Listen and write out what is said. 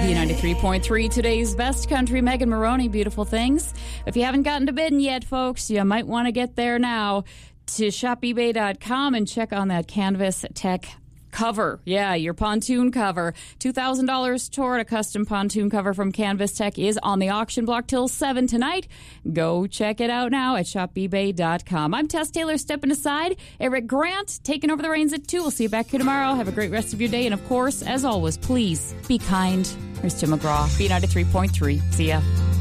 B93.3, today's best country. Megan Maroney, Beautiful Things. If you haven't gotten to bidding yet, folks, you might want to get there now to shopebay.com and check on that Canvas Tech cover. Yeah, your pontoon cover. $2,000 toward a custom pontoon cover from Canvas Tech is on the auction block till 7 tonight. Go check it out now at shopebay.com. I'm Tess Taylor stepping aside. Eric Grant taking over the reins at 2. We'll see you back here tomorrow. Have a great rest of your day. And, of course, as always, please be kind. Here's Tim McGraw, B93.3. See ya.